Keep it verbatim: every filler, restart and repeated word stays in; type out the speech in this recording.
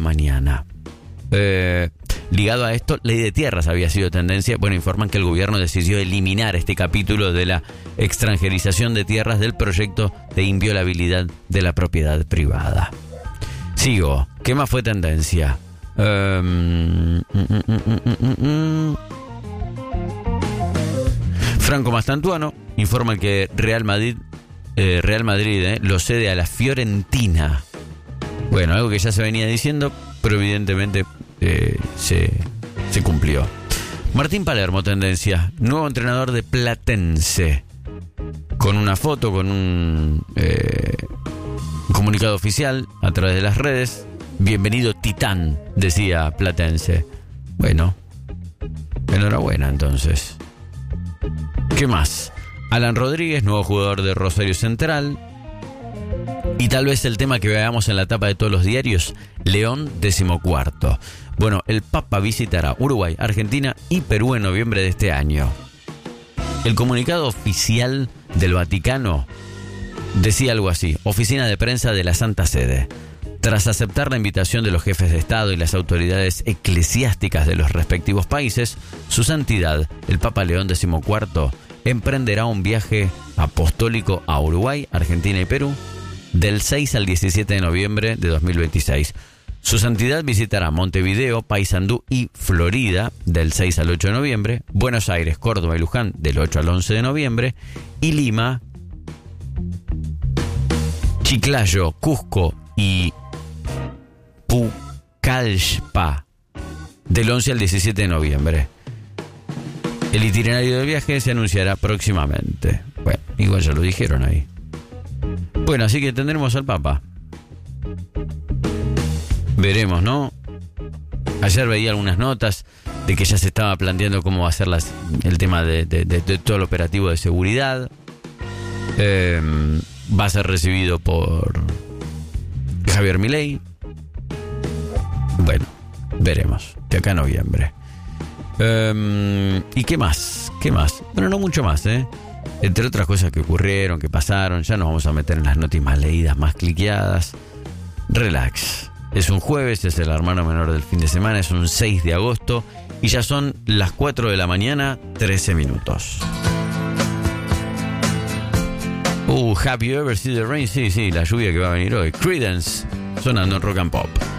mañana. Eh, ligado a esto, ley de tierras había sido tendencia. Bueno, informan que el gobierno decidió eliminar este capítulo de la extranjerización de tierras del proyecto de inviolabilidad de la propiedad privada. Sigo. ¿Qué más fue tendencia? Um, mm, mm, mm, mm, mm. Franco Mastantuano informa que Real Madrid, eh, Real Madrid eh, lo cede a la Fiorentina. Bueno, algo que ya se venía diciendo, pero evidentemente eh, se, se cumplió. Martín Palermo, tendencia. Nuevo entrenador de Platense. Con una foto, con un eh, comunicado oficial a través de las redes. Bienvenido Titán, decía Platense. Bueno, enhorabuena entonces. ¿Qué más? Alan Rodríguez, nuevo jugador de Rosario Central. Y tal vez el tema que veamos en la tapa de todos los diarios, León decimocuarto. Bueno, el Papa visitará Uruguay, Argentina y Perú en noviembre de este año. El comunicado oficial del Vaticano decía algo así: Oficina de Prensa de la Santa Sede. Tras aceptar la invitación de los jefes de Estado y las autoridades eclesiásticas de los respectivos países, su santidad, el Papa León decimocuarto, emprenderá un viaje apostólico a Uruguay, Argentina y Perú del seis al diecisiete de noviembre de dos mil veintiséis. Su santidad visitará Montevideo, Paysandú y Florida del seis al ocho de noviembre, Buenos Aires, Córdoba y Luján del ocho al once de noviembre y Lima, Chiclayo, Cusco y Pucallpa del once al diecisiete de noviembre. El itinerario del viaje se anunciará próximamente. Bueno, igual ya lo dijeron ahí. Bueno, así que tendremos al Papa. Veremos, ¿no? Ayer veía algunas notas de que ya se estaba planteando cómo va a ser las, el tema de, de, de, de todo el operativo de seguridad. Eh, va a ser recibido por Javier Milei. Bueno, veremos. De acá a noviembre. Eh, ¿Y qué más? ¿Qué más? Bueno, no mucho más, ¿eh? Entre otras cosas que ocurrieron, que pasaron. Ya nos vamos a meter en las noticias más leídas, más cliqueadas. Relax. Es un jueves, es el hermano menor del fin de semana. Es un seis de agosto. Y ya son las cuatro de la mañana, trece minutos. Uh, have you ever seen the rain? Sí, sí, la lluvia que va a venir hoy. Creedence, sonando en Rock and Pop.